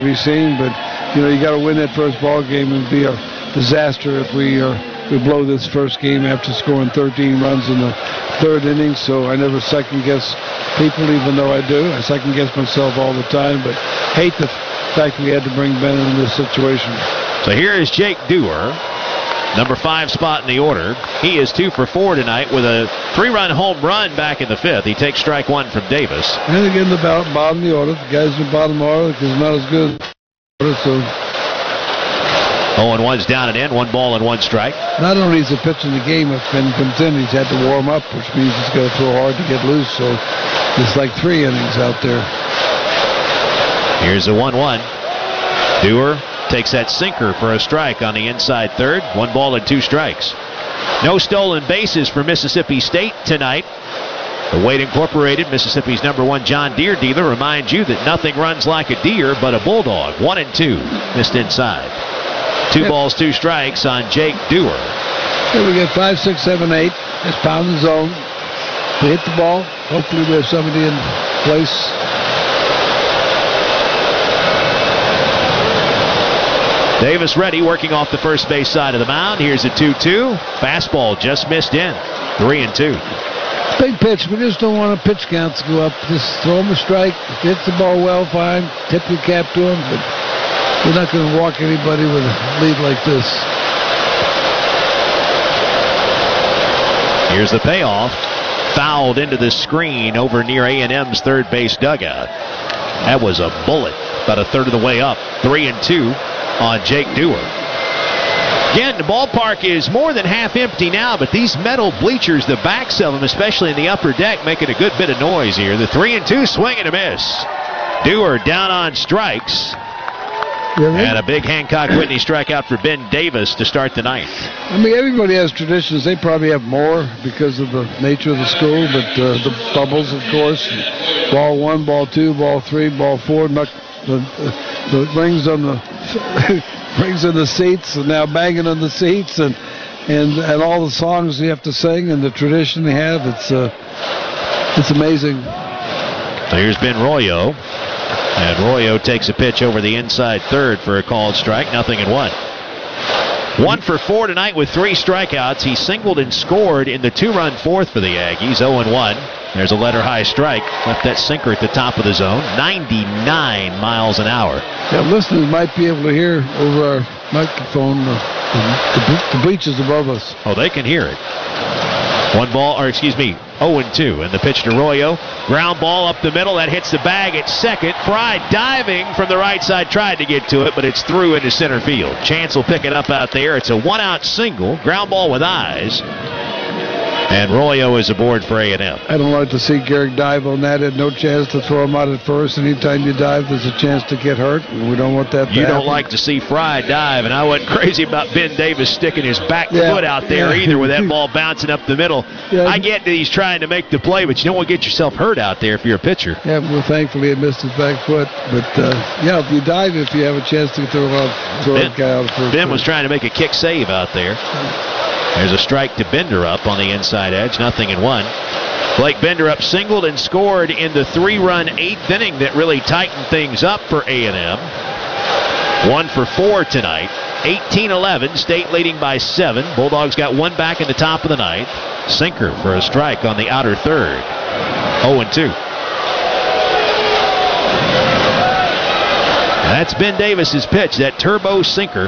be seen, but you got to win that first ball game and be a disaster if we blow this first game after scoring 13 runs in the third inning. So I never second guess people, even though I do. I second guess myself all the time, but hate the fact we had to bring Ben in this situation. So here is Jake Dewar, number 5 spot in the order. He is 2 for 4 tonight with a 3-run home run back in the 5th. He takes strike 1 from Davis. And again, the bottom of the order. The guys in the bottom of the order because not as good. So 0-1's down and in, 1 ball and 1 strike. Not only is he pitching the game, if Ben comes in, he's had to warm up, which means he's got to throw hard to get loose. So it's like 3 innings out there. Here's a 1-1. Dewar takes that sinker for a strike on the inside third. 1 ball and 2 strikes. No stolen bases for Mississippi State tonight. The Wade Incorporated, Mississippi's #1 John Deere dealer, reminds you that nothing runs like a deer but a bulldog. 1-2, missed inside. 2 balls, 2 strikes on Jake Dewar. Here we get 5, 6, 7, 8. Just pound the zone. We hit the ball. Hopefully we have somebody in place. Davis ready, working off the first base side of the mound. Here's a 2-2. Fastball just missed in. 3-2. Big pitch. We just don't want pitch counts to go up. Just throw him a strike. If he hits the ball well, fine. Tip your cap to him. But you're not going to walk anybody with a lead like this. Here's the payoff. Fouled into the screen over near A&M's third base dugout. That was a bullet, about a third of the way up. 3-2 on Jake Dewar. Again, the ballpark is more than half empty now, but these metal bleachers, the backs of them, especially in the upper deck, making a good bit of noise here. The 3-2 swing and a miss. Dewar down on strikes. And a big Hancock Whitney strikeout for Ben Davis to start the 9th. I mean, everybody has traditions. They probably have more because of the nature of the school, but the bubbles, of course. Ball 1, ball 2, ball 3, ball 4, the rings on the rings in the seats, and now banging on the seats, and all the songs you have to sing and the tradition they have. It's amazing. So here's Ben Royo. And Royo takes a pitch over the inside third for a called strike. 0-1. 1 for 4 tonight with 3 strikeouts. He singled and scored in the 2-run 4th for the Aggies. 0-1. There's a letter high strike. Left that sinker at the top of the zone. 99 miles an hour. Yeah, listeners might be able to hear over our microphone the bleachers above us. Oh, they can hear it. 0-2. And the pitch to Royo. Ground ball up the middle. That hits the bag at second. Fry diving from the right side. Tried to get to it, but it's through into center field. Chance will pick it up out there. It's a 1-out single. Ground ball with eyes. And Royo is aboard for A&M. I don't like to see Garrick dive on that. Had no chance to throw him out at first. Anytime you dive, there's a chance to get hurt. And we don't want that to happen. You don't like to see Fry dive, and I wasn't crazy about Ben Davis sticking his back foot out there either with that ball bouncing up the middle. Yeah. I get that he's trying to make the play, but you don't want to get yourself hurt out there if you're a pitcher. Yeah, well, thankfully he missed his back foot. But, if you dive, if you have a chance to throw a guy out first. Ben was trying to make a kick save out there. There's a strike to Benderup on the inside edge. 0-1. Blake Benderup singled and scored in the 3-run 8th inning that really tightened things up for A&M. 1 for 4 tonight. 18-11. State leading by 7. Bulldogs got 1 back in the top of the 9th. Sinker for a strike on the outer third. 0-2. That's Ben Davis's pitch, that turbo sinker.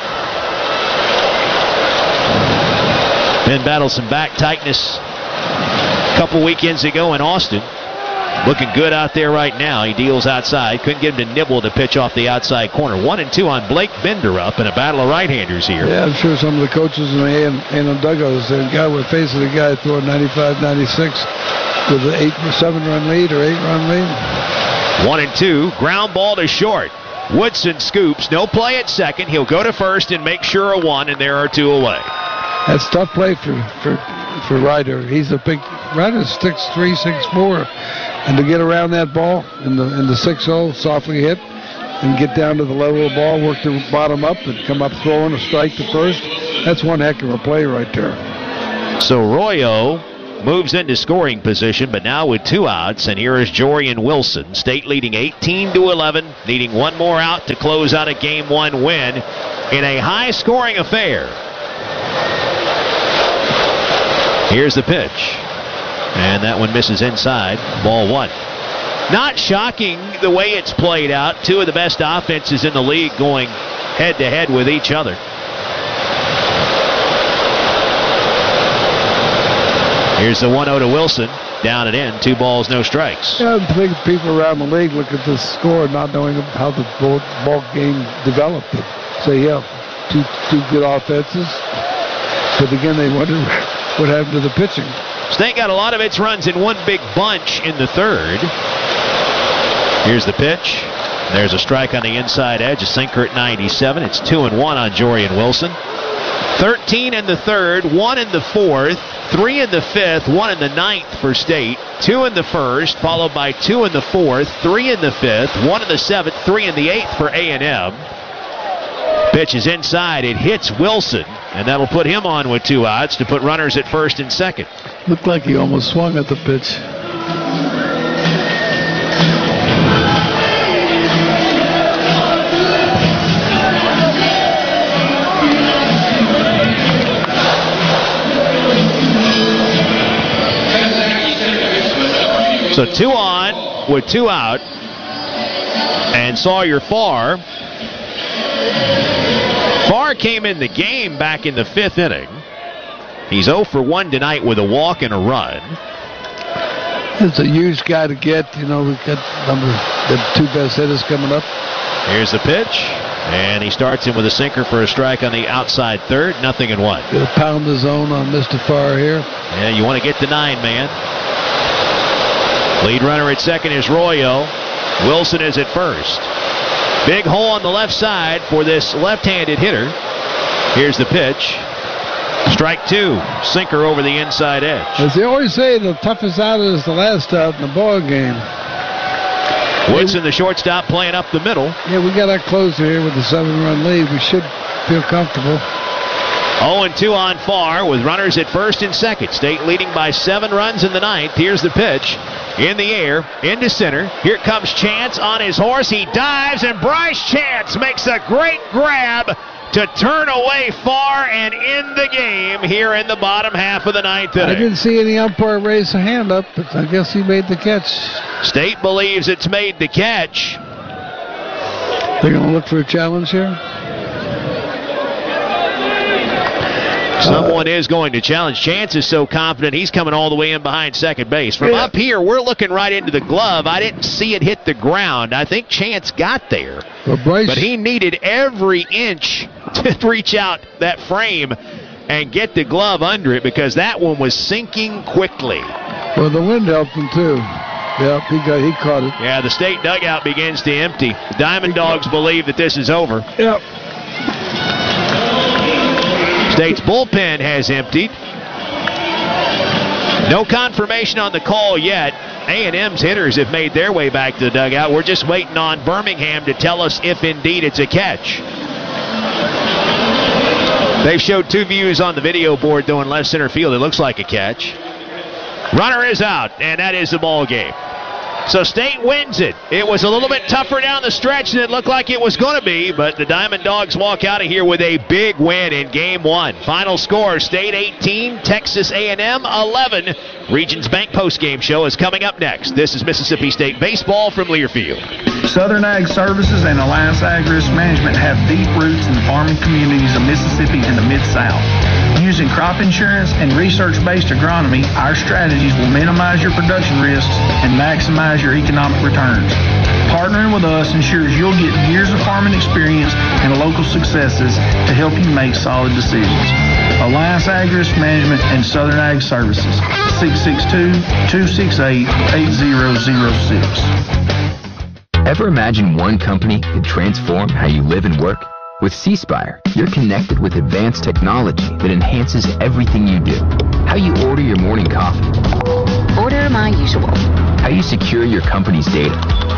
Ben battled some back tightness a couple weekends ago in Austin. Looking good out there right now. He deals outside. Couldn't get him to nibble to pitch off the outside corner. 1-2 on Blake Benderup in a battle of right-handers here. Yeah, I'm sure some of the coaches in the A&M dugouts, the guy we're facing, the guy throwing 95-96 with an 7-run lead or 8-run lead. 1-2. Ground ball to short. Woodson scoops. No play at second. He'll go to first and make sure a 1, and there are 2 away. That's tough play for Ryder. He's a big Ryder's 6'3", 6'4", and to get around that ball in the 6-0, softly hit, and get down to the level of the ball, work the bottom up, and come up throwing a strike to first. That's one heck of a play right there. So Royo moves into scoring position, but now with 2 outs, and here is Jorian Wilson. State leading 18-11, needing one more out to close out a Game 1 win in a high-scoring affair. Here's the pitch, and that one misses inside, ball 1. Not shocking the way it's played out. 2 of the best offenses in the league going head-to-head with each other. Here's the 1-0 to Wilson. Down and in. 2 balls, no strikes. Yeah, I think people around the league look at this score not knowing how the ball game developed. Say, yeah, two good offenses. But again, they wonder what happened to the pitching. State got a lot of its runs in one big bunch in the 3rd. Here's the pitch. There's a strike on the inside edge. A sinker at 97. It's 2-1 on Jorian Wilson. 13 in the 3rd, 1 in the 4th, 3 in the 5th, 1 in the 9th for State, 2 in the 1st, followed by 2 in the 4th, 3 in the 5th, 1 in the 7th, 3 in the 8th for A&M. Pitch is inside. It hits Wilson, and that'll put him on with 2 outs to put runners at 1st and 2nd. Looked like he almost swung at the pitch. So 2 on with 2 out. And Sawyer Farr. Farr came in the game back in the 5th inning. He's 0 for 1 tonight with a walk and a run. It's a huge guy to get. You know, we've got the 2 best hitters coming up. Here's the pitch. And he starts him with a sinker for a strike on the outside 3rd. 0-1. Gonna pound the zone on Mr. Farr here. Yeah, you want to get the 9 man. Lead runner at 2nd is Royo. Wilson is at 1st. Big hole on the left side for this left-handed hitter. Here's the pitch. Strike 2. Sinker over the inside edge. As they always say, the toughest out is the last out in the ball game. Woodson, the shortstop, playing up the middle. Yeah, we got our closer here with the 7-run lead. We should feel comfortable. 0-2 on Farr with runners at 1st and 2nd. State leading by 7 runs in the 9th. Here's the pitch. In the air, into center. Here comes Chance on his horse. He dives, and Bryce Chance makes a great grab to turn away Farr and end the game here in the bottom half of the 9th inning. I didn't see any umpire raise a hand up, but I guess he made the catch. State believes it's made the catch. They're going to look for a challenge here? Someone is going to challenge. Chance is so confident he's coming all the way in behind second base. From up here, we're looking right into the glove. I didn't see it hit the ground. I think Chance got there. But he needed every inch to reach out that frame and get the glove under it because that one was sinking quickly. Well, the wind helped him, too. Yep, he caught it. Yeah, the State dugout begins to empty. The Diamond Dogs believe that this is over. Yep. State's bullpen has emptied. No confirmation on the call yet. A&M's hitters have made their way back to the dugout. We're just waiting on Birmingham to tell us if indeed it's a catch. They've showed 2 views on the video board, though, in left center field. It looks like a catch. Runner is out, and that is the ball game. So State wins it. It was a little bit tougher down the stretch than it looked like it was going to be, but the Diamond Dogs walk out of here with a big win in Game 1. Final score, State 18, Texas A&M 11. Regions Bank postgame show is coming up next. This is Mississippi State Baseball from Learfield. Southern Ag Services and Alliance Ag Risk Management have deep roots in the farming communities of Mississippi and the Mid-South. Using crop insurance and research-based agronomy, our strategies will minimize your production risks and maximize your economic returns. Partnering with us ensures you'll get years of farming experience and local successes to help you make solid decisions. Alliance Ag Risk Management and Southern Ag Services, 662-268-8006. Ever imagine one company could transform how you live and work? With C-Spire, you're connected with advanced technology that enhances everything you do. How you order your morning coffee. Order my usual. How you secure your company's data.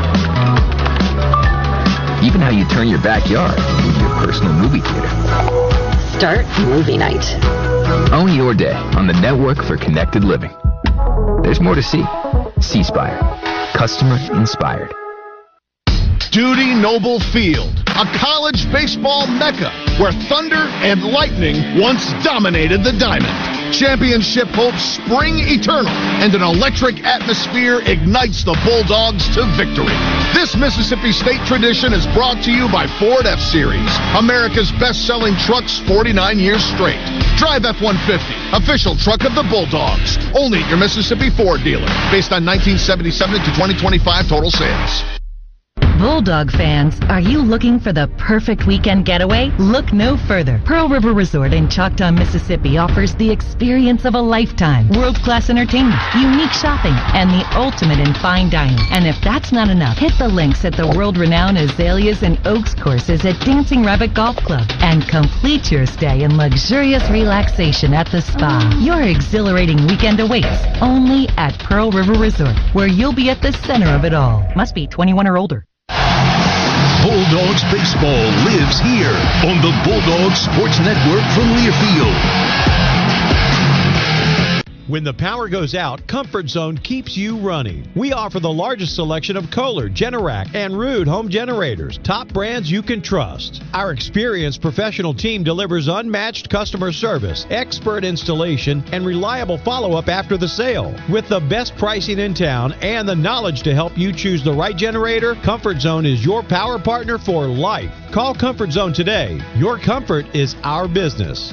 Even how you turn your backyard into your personal movie theater. Start movie night. Own your day on the Network for Connected Living. there's more to see. C Spire. Customer inspired. Dudy Noble Field, a college baseball mecca where thunder and lightning once dominated the diamond. Championship hopes spring eternal, and an electric atmosphere ignites the Bulldogs to victory. This Mississippi State tradition is brought to you by Ford F-Series, America's best-selling trucks 49 years straight. Drive F-150, official truck of the Bulldogs. Only at your Mississippi Ford dealer, based on 1977 to 2025 total sales. Bulldog fans, are you looking for the perfect weekend getaway? Look no further. Pearl River Resort in Choctaw, Mississippi offers the experience of a lifetime. World-class entertainment, unique shopping, and the ultimate in fine dining. And if that's not enough, hit the links at the world-renowned Azaleas and Oaks courses at Dancing Rabbit Golf Club and complete your stay in luxurious relaxation at the spa. Your exhilarating weekend awaits only at Pearl River Resort, where you'll be at the center of it all. Must be 21 or older. Bulldogs baseball lives here on the Bulldogs Sports Network from Learfield. When the power goes out, Comfort Zone keeps you running. We offer the largest selection of Kohler, Generac, and Ruud home generators, top brands you can trust. Our experienced professional team delivers unmatched customer service, expert installation, and reliable follow-up after the sale. With the best pricing in town and the knowledge to help you choose the right generator, Comfort Zone is your power partner for life. Call Comfort Zone today. Your comfort is our business.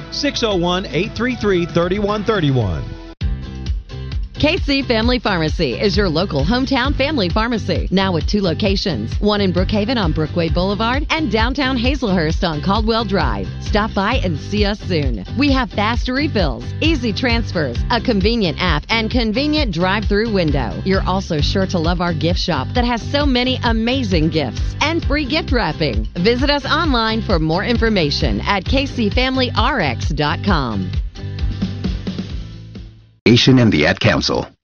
601-833-3131. KC Family Pharmacy is your local hometown family pharmacy, now with 2 locations, one in Brookhaven on Brookway Boulevard and downtown Hazelhurst on Caldwell Drive. Stop by and see us soon. We have fast refills, easy transfers, a convenient app, and convenient drive-through window. You're also sure to love our gift shop that has so many amazing gifts and free gift wrapping. Visit us online for more information at kcfamilyrx.com. And the Ad Council.